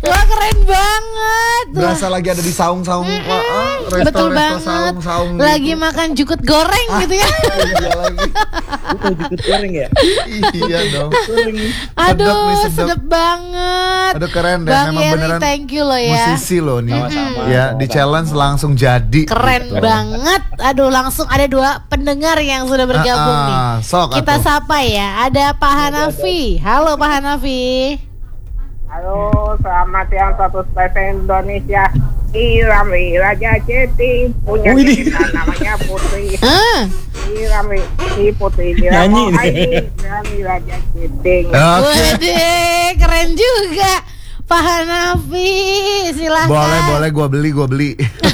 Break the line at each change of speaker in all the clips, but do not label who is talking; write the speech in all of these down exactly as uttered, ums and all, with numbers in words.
Wah keren banget.
Berasa lagi ada di saung-saung.
Mm-mm.
Wah, ah, resto,
Betul
resto,
banget.
saung-saung
Lagi
gitu.
makan jukut goreng
Ah,
gitu ya.
Iya lagi.
Itu jukut goreng ya.
Iya dong.
Aduh
Sedap nih, sedap.
sedap banget.
Aduh keren deh,
Bang
memang
Yeri,
beneran
thank you loh ya.
musisi loh nih.
Sama-sama.
Ya, di challenge langsung jadi.
Keren
gitu.
banget. Aduh langsung ada dua pendengar yang sudah bergabung
Ah,
nih.
ah, sok
Kita
atuh.
sapa ya. Ada Pak Hanafi. Halo Pak Hanafi.
Halo, selamat siang satu spesies Indonesia. Irami Raja Jeti punya
Oh, ini.
cerita namanya Putri.
Ah,
Irami si Putri
Nyanyi
Diramo
nih.
ini Irami Raja Jeti.
Oke.
waduh, keren juga. Pak Hanafi, silahkan.
Boleh, boleh gua beli, gua beli.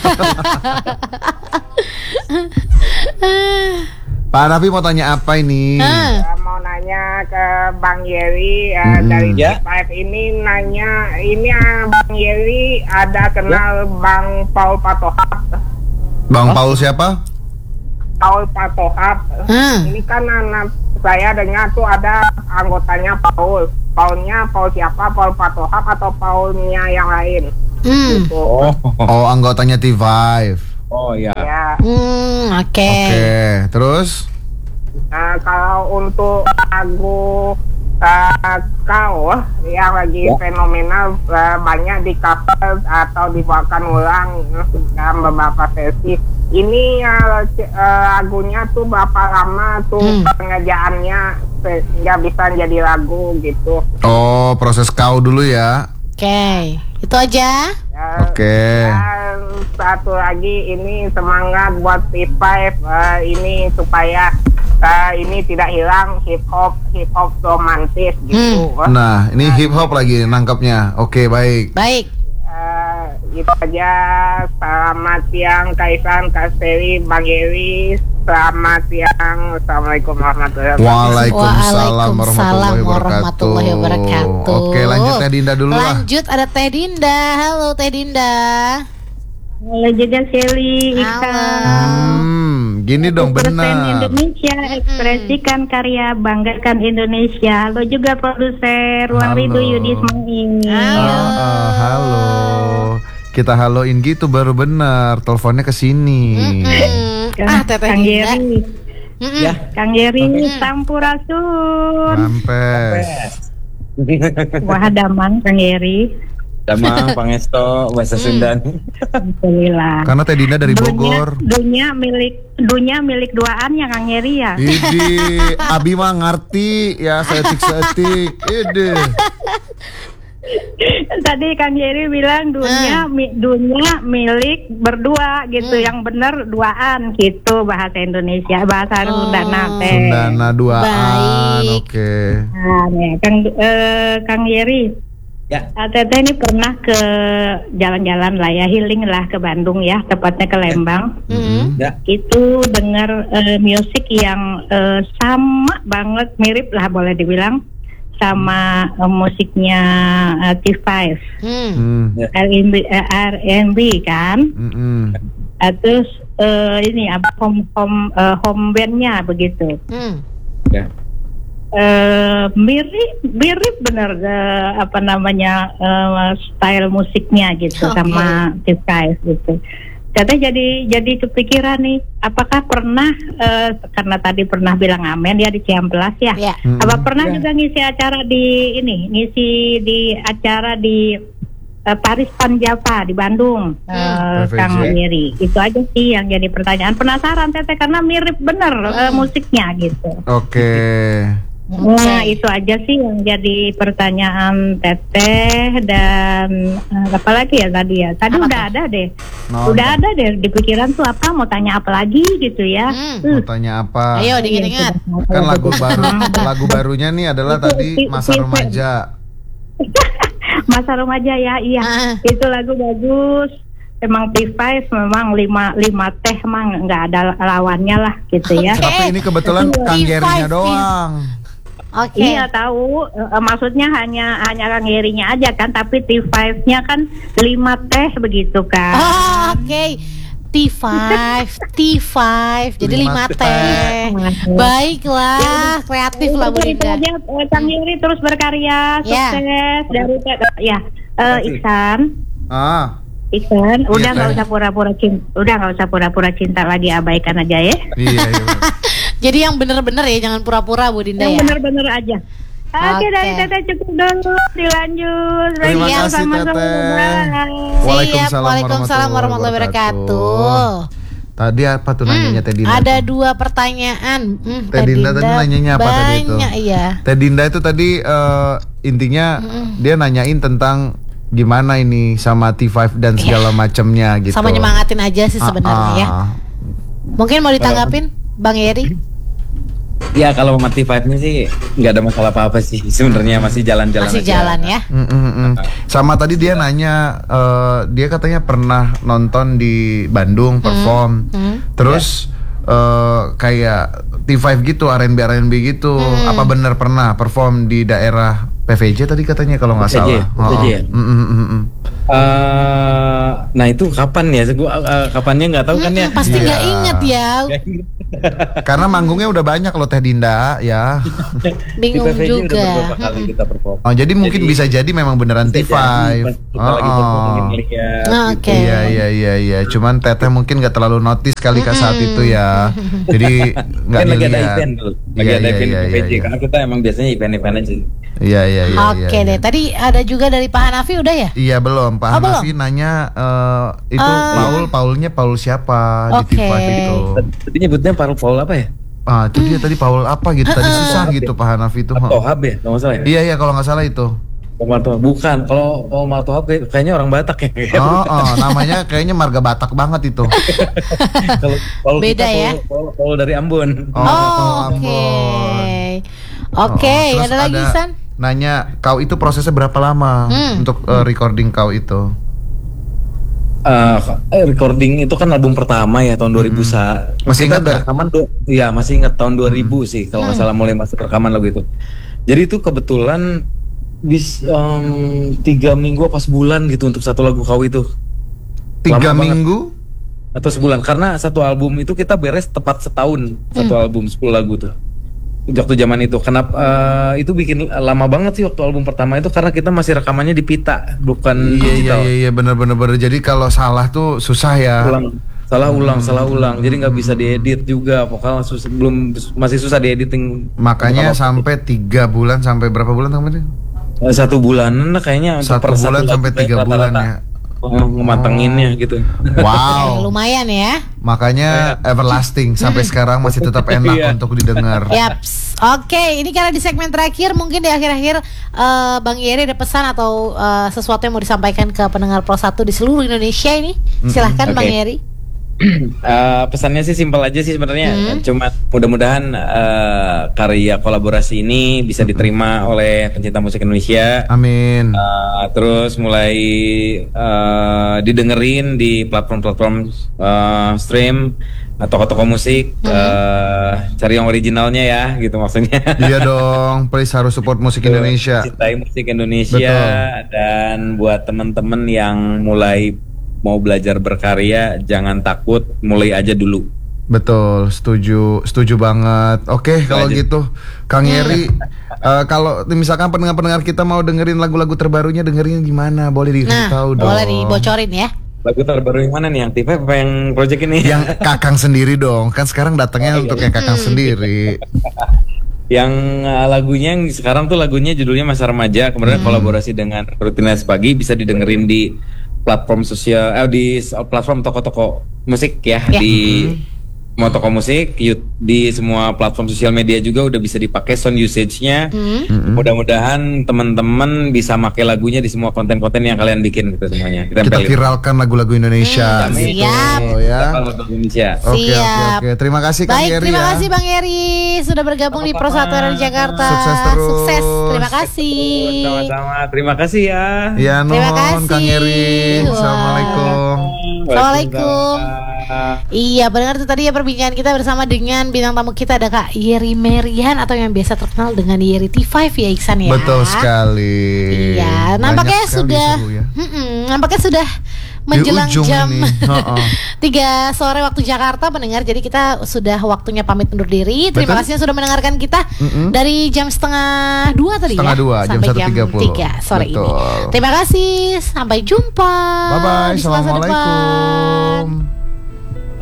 Pak Hanafi mau tanya apa ini?
Ah,
Saya mau nanya ke Bang Yeri uh,
Hmm.
dari
Ya.
T lima ini nanya ini uh, Bang Yeri ada kenal Bang Paul Patohap.
Bang Paul siapa?
Paul Patohap.
Hmm.
Ini kan anak saya dengar tuh ada anggotanya Paul. Paulnya Paul siapa? Paul Patohap atau Paulnya yang lain?
hmm,
Gitu.
Oh,
Oh, anggotanya T lima.
oh ya.
Ya.
hmm, oke.
Oke, terus?
Nah, kalau untuk lagu uh, kau yang lagi
Ya.
fenomenal uh, banyak di cover atau dibawakan ulang dalam beberapa versi. Ini uh, c- uh, lagunya tuh berapa lama tuh
Hmm.
pengerjaannya sehingga bisa jadi lagu gitu.
Oh, proses kau dulu ya.
Oke, itu aja.
Ya,
Oke.
Dan satu lagi ini semangat buat T lima uh, ini supaya uh, ini tidak hilang hip hop hip hop romantis gitu.
Nah, ini hip hop lagi nangkapnya. Oke, baik.
Baik.
Uh, itu aja. Selamat siang Kaisan, Kak Seri, Bang Yeri. Selamat siang. Assalamualaikum warahmatullahi wabarakatuh.
Waalaikumsalam warahmatullahi
warahmatullahi
wabarakatuh.
wabarakatuh.
Oke, lanjut Teh Dinda dulu lah.
Lanjut ada Teh Dinda. Halo Teh Dinda.
Halo juga Shelly,
Halo.
Iksan.
Hmm, gini dong
Persen
benar.
Indonesia, ekspresikan karya, banggakan Indonesia. Halo juga produser Ruang
Halo.
Rindu Yudi Ismail.
Halo.
Ah, ah, halo. Kita haloin gitu baru benar. Teleponnya ke sini.
Mm-mm. Ah, Teh Teh
Kang
Dinda.
Yeri,
Mm-mm.
Ya.
Kang Yeri,
Oke.
Sampurasun.
Mampes.
Wah daman Kang Yeri.
Damang Pangesto bahasa Sunda.
Alhamdulillah.
Karena Teh Dinda dari Bogor.
Dunia, dunia milik dunia milik duaan ya Kang Yeri ya.
Idi, Abi mah ngerti ya seetik-seetik. Ide.
Tadi Kang Yeri bilang dunia mi- dunia milik berdua gitu,
Hmm.
yang benar duaan gitu bahasa Indonesia, bahasa
Oh.
Sundana teh.
Sundana duaan.
Baik.
Oke.
Nah, nih, Kang eh, Kang Yeri,
Ya.
eh, Teteh ini pernah ke jalan-jalan lah ya, healing lah ke Bandung ya, tepatnya ke Lembang.
Mm-mm.
Ya.
Itu dengar eh, musik yang eh, sama banget, mirip lah boleh dibilang sama eh, musiknya eh, T lima.
Hmm.
Hmm.
R and B, eh, R and B kan.
Mm-mm.
Eh, terus eh, ini apa home home eh, home bandnya begitu.
Hmm.
Ya.
Eh, mirip mirip bener eh, apa namanya eh, style musiknya gitu
Oke.
sama T lima gitu. Katanya jadi jadi kepikiran nih, apakah pernah eh, karena tadi pernah bilang amen ya di Ciamplas ya.
Ya.
Mm-mm.
Apa pernah
Ya.
juga ngisi acara di ini, ngisi di acara di eh, Paris Panjava di Bandung, eh,
P V J.
Kang Yeri. Itu aja sih yang jadi pertanyaan. Penasaran Teteh karena mirip bener eh, musiknya gitu.
Oke.
Nah itu aja sih yang jadi pertanyaan Teteh dan eh, apa lagi ya tadi ya. Tadi
Apa
udah
tuh?
ada deh,
Nonton.
udah ada deh di pikiran tuh apa mau tanya apa lagi gitu ya.
Hmm.
Mau tanya apa?
Ayo diingat-ingat.
Kan lagu baru, lagu barunya nih adalah
Itu,
tadi
itu,
Masa
itu.
Remaja.
Masa remaja ya, iya.
Ah.
Itu lagu bagus. Emang T lima memang lima lima teh emang nggak ada lawannya lah gitu ya.
Oke.
Tapi ini kebetulan
T
Kang
lima,
Gerinya
T-
doang.
Oke.
Iya tahu, Eh, maksudnya hanya hanya Kang Yerinya aja kan, tapi T lima-nya kan lima teh begitu kan.
Oh, oke. T lima, T lima, jadi
Lima
lima
teh.
teh. Baiklah, kreatif lah Bu
Itu
Dinda.
aja, eh, Kang Yeri terus berkarya,
Ya.
sukses dari ya Eh, Iksan,
Ah,
Iksan, udah
Iya,
nggak
Teh.
usah pura-pura cinta, udah nggak usah pura-pura cinta lagi, abaikan aja ya.
iya iya. bener.
Jadi yang bener-bener ya, jangan pura-pura Bu Dinda
Yang
ya.
bener-bener aja. Oke,
Oke.
dari Teteh cukup dulu, dilanjut.
Terima
Lagi
kasih,
sama-sama.
Teteh.
Bye.
Waalaikumsalam
Siap, Waalaikumsalam warahmatullahi wabarakatuh.
Tadi apa tuh nanyanya Teh Dinda?
Ada
tuh?
dua pertanyaan. Hmm,
Teh Dinda tadi nanyanya apa tadi itu?
Banyak iya.
Teh Dinda itu tadi eh, intinya dia nanyain tentang gimana ini sama T lima dan segala macamnya gitu.
Sama nyemangatin aja sih sebenarnya ya.
Ah, ah.
Mungkin mau ditanggapin Bang Yeri?
Ya kalau sama T lima-nya sih nggak ada masalah apa-apa sih. Sebenarnya masih jalan-jalan
Masih
aja.
jalan ya.
Mm, mm, mm. Sama tadi dia nanya, eh, dia katanya pernah nonton di Bandung perform,
hmm.
terus eh, kayak T lima gitu, R and B R and B gitu.
Hmm.
Apa benar pernah perform di daerah P V J tadi katanya kalau nggak
P V J,
salah?
P V J ya?
Mm, mm, mm, mm.
Eh, nah itu kapan ya? Gua uh, kapannya nggak tahu kan ya.
Hmm, pasti
Iya.
nggak inget ya.
Karena manggungnya udah banyak loh Teh Dinda ya.
Bingung
Di P V J udah
juga.
beberapa kali kita perform.
Oh jadi mungkin
Jadi-
bisa jadi memang beneran T
Bisa
lima.
jadi pas kita lagi perform mungkin ngeliat
Oh,
gitu.
oke.
Iya iya iya iya. Cuman Teteh mungkin nggak terlalu notice kali ke saat itu ya. Jadi nggak
Kan lagi ada
dilihat.
event dulu, lagi
Iya,
ada
iya,
event
iya,
P V J
iya,
karena kita emang biasanya event-event aja.
Iya iya iya.
Oke
iya,
deh.
iya.
Tadi ada juga dari Pak Hanafi udah ya?
Iya belum. Pak
Oh, belum?
Hanafi nanya eh, itu
Ah.
Paul Paulnya Paul siapa di T
Oke.
lima itu.
Tadi nyebutnya Paul Paul apa ya?
Ah itu dia tadi Paul apa gitu. Tadi susah gitu Pak Hanafi itu.
Tohab ya, kalau nggak salah ya?
Iya iya kalau nggak salah itu.
Paul Tohab. Bukan, kalau Paul Tohab kayak- kayaknya orang Batak ya.
Oh, oh namanya kayaknya marga Batak banget itu.
Kalau kalau
Beda
kita
ya?
Paul, Paul, Paul dari Ambon.
Oh,
Oh,
Ambon.
oke.
Oh,
Oke,
terus
ada lagi San?
Nanya kau itu prosesnya berapa lama
Hmm.
untuk eh, recording kau itu?
Eh, eh, recording itu kan album pertama ya tahun dua ribu sa.
Masih
Kita
ingat nggak?
rekaman do- Iya masih ingat tahun dua ribu sih kalau nggak salah mulai masuk rekaman lagu itu. Jadi itu kebetulan bis em, tiga minggu apa sebulan gitu untuk satu lagu kau itu.
Tiga
Lama banget.
minggu?
Atau sebulan karena satu album itu kita beres tepat setahun satu album sepuluh lagu tuh waktu zaman itu. Kenapa eh, itu bikin lama banget sih waktu album pertama itu karena kita masih rekamannya di pita bukan
Iya iya
digital.
iya iya benar benar benar. Jadi kalau salah tuh susah ya.
Ulang, salah ulang salah ulang jadi nggak bisa diedit juga vokal sus- belum masih susah diediting.
Makanya
Vokal-
sampai tiga bulan sampai berapa bulan kemarin?
Eh, satu bulanan lah kayaknya untuk
Satu
per
bulan
lagu
sampai
kayak
tiga
rata-rata.
bulan ya.
Oh, ngematanginnya gitu.
Eh,
Wow.
lumayan ya.
Makanya everlasting sampai sekarang masih tetap enak
Iya.
untuk didengar.
Yaps. Oke, ini karena di segmen terakhir mungkin di akhir-akhir eh, Bang Yeri ada pesan atau eh, sesuatu yang mau disampaikan ke pendengar Pro satu di seluruh Indonesia ini. Silahkan Bang
Oke.
Yeri.
Eh, pesannya sih simpel aja sih sebenarnya.
Hmm.
Cuma mudah-mudahan eh, karya kolaborasi ini bisa diterima oleh pencinta musik Indonesia.
Amin.
Eh, terus mulai eh, didengerin di platform-platform eh, stream atau toko-toko musik. Eh, cari yang originalnya ya, gitu maksudnya.
Iya dong, please harus support musik Indonesia.
Cintai musik Indonesia.
Betul.
Dan buat teman-teman yang mulai mau belajar berkarya, jangan takut, mulai aja dulu.
Betul, setuju, setuju banget. Oke, kalau
aja.
gitu, Kang Yeri, eh, kalau misalkan pendengar-pendengar kita mau dengerin lagu-lagu terbarunya, dengerin gimana? Boleh
Nah,
diberitahu dong.
boleh dibocorin ya.
Lagu terbaru yang mana nih? Yang T lima apa yang project ini?
Yang Kakang sendiri dong, kan sekarang datangnya
Oh, iya.
untuk yang Kakang sendiri.
Yang uh, lagunya yang sekarang tuh lagunya judulnya Masa Remaja. Kemudian kolaborasi dengan Rutinitas Pagi, bisa didengerin di platform sosial, eh, di s- platform toko-toko musik ya,
Ya.
di semua toko musik, yu- di semua platform sosial media juga udah bisa dipakai sound usage-nya.
Hmm.
Mudah-mudahan teman-teman bisa pakai lagunya di semua konten-konten yang kalian bikin gitu semuanya.
Kita
tempelin.
viralkan lagu-lagu Indonesia.
Hmm,
gitu,
siap.
ya.
Lagu Indonesia.
Oke, oke,
Siap.
oke. Terima kasih Kang
Baik,
Yeri
terima
ya.
kasih Bang Yeri sudah bergabung di Pro satu R Jakarta.
Sukses terus.
Sukses. Terima kasih.
Sama-sama. Terima kasih ya.
Ya,
Terima
non,
kasih.
Kang Yeri.
Wah.
Assalamualaikum.
Assalamualaikum. Iya, benar itu tadi ya perbincangan kita bersama dengan bintang tamu kita ada Kak Yeri Merian atau yang biasa terkenal dengan Yeri T lima ya Iksan ya.
Betul sekali.
Iya,
Banyak
nampaknya
sekali
sudah
seru ya.
Mm-mm, nampaknya sudah menjelang
ujung
jam
ini. Ha-ha.
tiga sore waktu Jakarta pendengar. Jadi kita sudah waktunya pamit undur diri. Terima
Betul.
kasih sudah mendengarkan kita
Mm-mm.
dari jam setengah dua tadi
Setengah
ya
dua, jam
sampai
satu tiga puluh.
tiga sore
Betul.
ini. Terima kasih, sampai jumpa.
Bye bye.
di Selasa depan.
Assalamualaikum.